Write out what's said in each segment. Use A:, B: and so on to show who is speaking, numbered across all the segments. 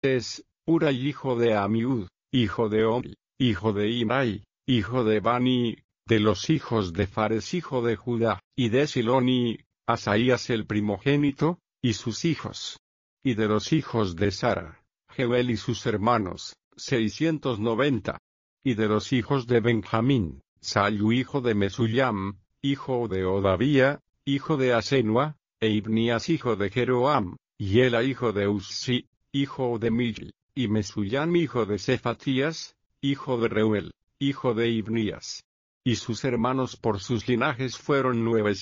A: Es Uray hijo de Amiud, hijo de Omri, hijo de Imrai, hijo de Bani, de los hijos de Fares hijo de Judá, y de Siloni, Asaías el primogénito, y sus hijos. Y de los hijos de Sara, Jeuel y sus hermanos, 690. Y de los hijos de Benjamín, Sallu hijo de Mesullam, hijo de Odavía, hijo de Asenua, e Ibnías hijo de Jeroam, y Ela hijo de Uzzi, hijo de Milli, y Mesullam hijo de Cefatías, hijo de Reuel, hijo de Ibnías. Y sus hermanos por sus linajes fueron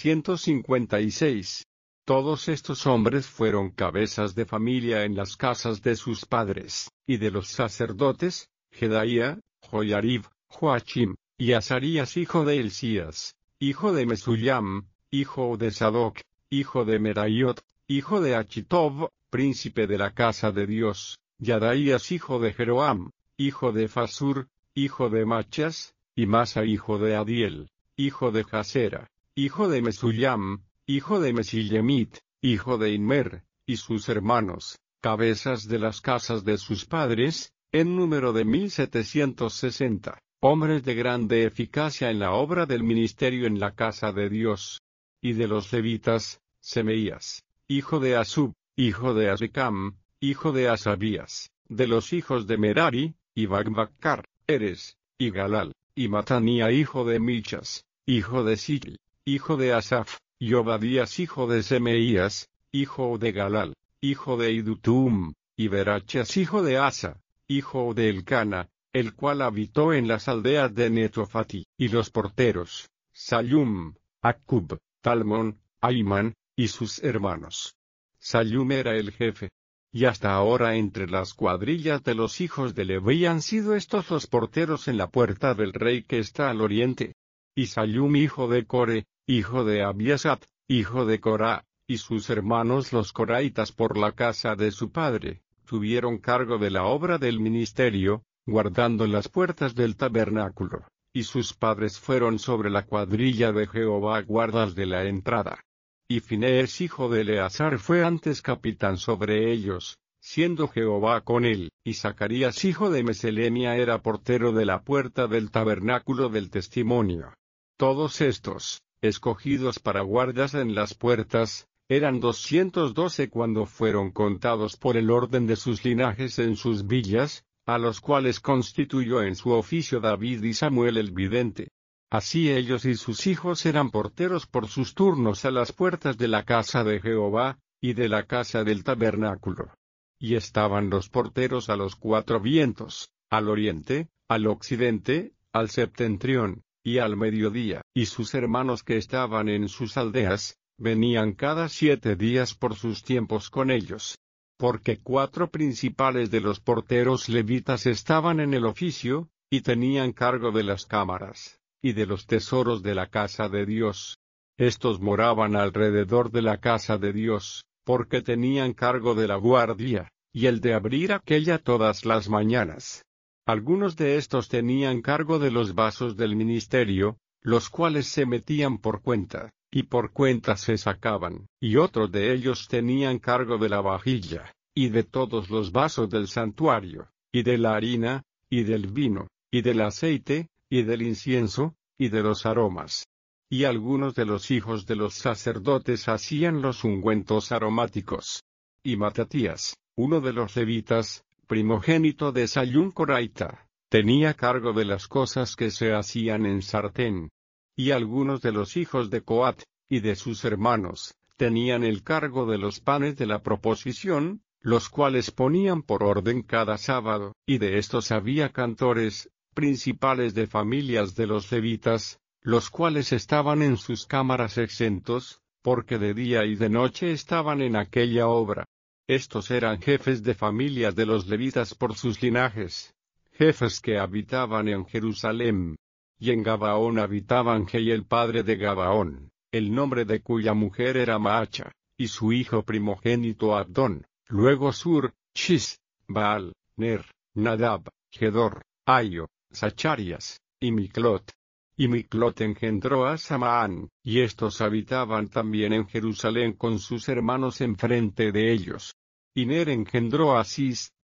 A: 956. Todos estos hombres fueron cabezas de familia en las casas de sus padres, y de los sacerdotes, Jedaía, Joyarib, Joachim, y Azarías hijo de Hilcías, hijo de Mesullam, hijo de Sadoc, hijo de Meraiot, hijo de Achitob, príncipe de la casa de Dios, Yadaías hijo de Jeroam, hijo de Fasur, hijo de Machas, y Masa hijo de Adiel, hijo de Jasera, hijo de Mesullam, hijo de Mesillemit, hijo de Inmer, y sus hermanos, cabezas de las casas de sus padres, en número de 1760, hombres de grande eficacia en la obra del ministerio en la casa de Dios. Y de los levitas, Semeías, hijo de Asub, hijo de Azricam, hijo de Asabías, de los hijos de Merari, y Bagbacar, Eres, y Galal, y Matanía hijo de Michas, hijo de Sitl, hijo de Asaf, y Obadías hijo de Semeías, hijo de Galal, hijo de Idutum, y Berachas hijo de Asa, hijo de Elcana, el cual habitó en las aldeas de Netofati, y los porteros, Sallum, Acub, Talmón, Aimán, y sus hermanos. Sallum era el jefe. Y hasta ahora entre las cuadrillas de los hijos de Leví han sido estos los porteros en la puerta del rey que está al oriente. Y Sallum hijo de Core, hijo de Abiasat, hijo de Corá, y sus hermanos los coraitas por la casa de su padre, tuvieron cargo de la obra del ministerio, guardando las puertas del tabernáculo, y sus padres fueron sobre la cuadrilla de Jehová guardas de la entrada. Y Finees hijo de Eleazar fue antes capitán sobre ellos, siendo Jehová con él, y Zacarías hijo de Meselemia era portero de la puerta del tabernáculo del testimonio. Todos estos, escogidos para guardas en las puertas, eran 212 cuando fueron contados por el orden de sus linajes en sus villas, a los cuales constituyó en su oficio David y Samuel el vidente. Así ellos y sus hijos eran porteros por sus turnos a las puertas de la casa de Jehová, y de la casa del tabernáculo. Y estaban los porteros a los 4 vientos, al oriente, al occidente, al septentrión, y al mediodía. Y sus hermanos que estaban en sus aldeas, venían cada 7 días por sus tiempos con ellos. Porque 4 principales de los porteros levitas estaban en el oficio, y tenían cargo de las cámaras y de los tesoros de la casa de Dios. Estos moraban alrededor de la casa de Dios, porque tenían cargo de la guardia, y el de abrir aquella todas las mañanas. Algunos de estos tenían cargo de los vasos del ministerio, los cuales se metían por cuenta, y por cuenta se sacaban, y otros de ellos tenían cargo de la vajilla, y de todos los vasos del santuario, y de la harina, y del vino, y del aceite, y del incienso, y de los aromas. Y algunos de los hijos de los sacerdotes hacían los ungüentos aromáticos. Y Matatías, uno de los levitas, primogénito de Sallum coraita, tenía cargo de las cosas que se hacían en sartén. Y algunos de los hijos de Coat, y de sus hermanos, tenían el cargo de los panes de la proposición, los cuales ponían por orden cada sábado, y de estos había cantores, principales de familias de los levitas, los cuales estaban en sus cámaras exentos, porque de día y de noche estaban en aquella obra. Estos eran jefes de familias de los levitas por sus linajes, jefes que habitaban en Jerusalén. Y en Gabaón habitaban Jehiel padre de Gabaón, el nombre de cuya mujer era Maacha, y su hijo primogénito Abdón, luego Sur, Shis, Baal, Ner, Nadab, Gedor, Aio, Zacharias, y Miclot. Y Miclot engendró a Samaán, y estos habitaban también en Jerusalén con sus hermanos enfrente de ellos. Y Ner engendró a Cis,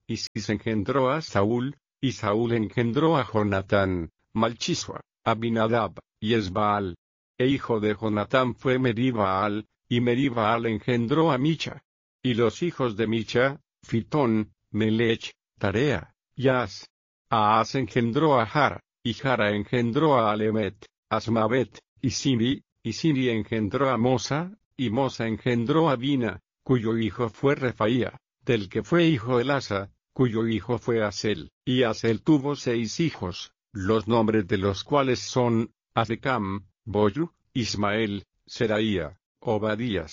A: y Cis engendró a Saúl, y Saúl engendró a Jonatán, Malchisua, Abinadab, y Esbaal. E hijo de Jonatán fue Meribaal, y Meribaal engendró a Micha. Y los hijos de Micha, Fitón, Melech, Tarea, y As. As engendró a Jara, y Jara engendró a Alemet, Asmavet, y Siri engendró a Mosa, y Mosa engendró a Bina, cuyo hijo fue Refaía, del que fue hijo Elasa, cuyo hijo fue Asel, y Asel tuvo 6 hijos, los nombres de los cuales son, Azecam, Boyu, Ismael, Seraía, Obadías.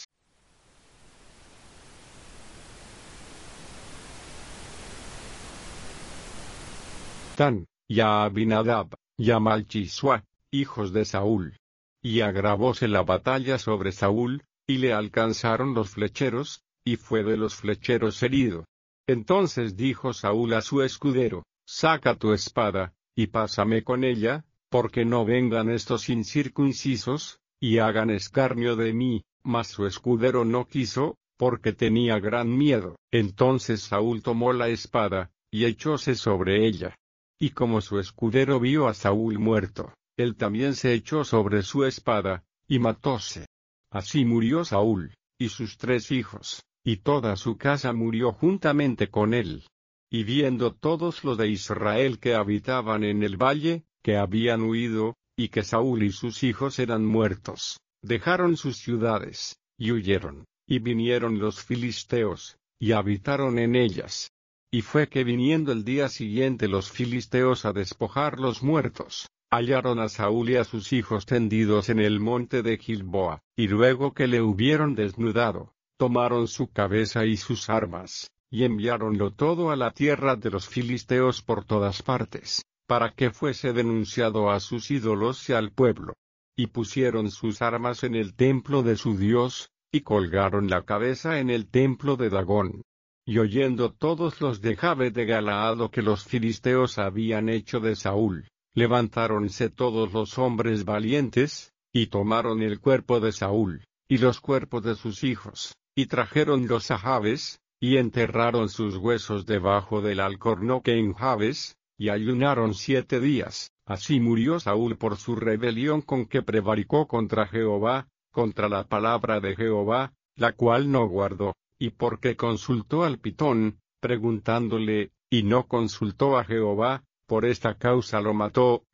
A: Tan, y a Abinadab, y a Malchisua, hijos de Saúl. Y agravóse la batalla sobre Saúl, y le alcanzaron los flecheros, y fue de los flecheros herido. Entonces dijo Saúl a su escudero, saca tu espada, y pásame con ella, porque no vengan estos incircuncisos, y hagan escarnio de mí. Mas su escudero no quiso, porque tenía gran miedo. Entonces Saúl tomó la espada, y echóse sobre ella. Y como su escudero vio a Saúl muerto, él también se echó sobre su espada, y matóse. Así murió Saúl, y sus 3 hijos, y toda su casa murió juntamente con él. Y viendo todos los de Israel que habitaban en el valle, que habían huido, y que Saúl y sus hijos eran muertos, dejaron sus ciudades, y huyeron, y vinieron los filisteos, y habitaron en ellas. Y fue que viniendo el día siguiente los filisteos a despojar los muertos, hallaron a Saúl y a sus hijos tendidos en el monte de Gilboa, y luego que le hubieron desnudado, tomaron su cabeza y sus armas, y enviáronlo todo a la tierra de los filisteos por todas partes, para que fuese denunciado a sus ídolos y al pueblo. Y pusieron sus armas en el templo de su Dios, y colgaron la cabeza en el templo de Dagón. Y oyendo todos los de Jabe de Galaad lo que los filisteos habían hecho de Saúl, levantáronse todos los hombres valientes, y tomaron el cuerpo de Saúl, y los cuerpos de sus hijos, y trajeronlos a Jabes, y enterraron sus huesos debajo del alcornoque en Jabes, y ayunaron 7 días. Así murió Saúl por su rebelión con que prevaricó contra Jehová, contra la palabra de Jehová, la cual no guardó. Y porque consultó al Pitón, preguntándole, y no consultó a Jehová, por esta causa lo mató,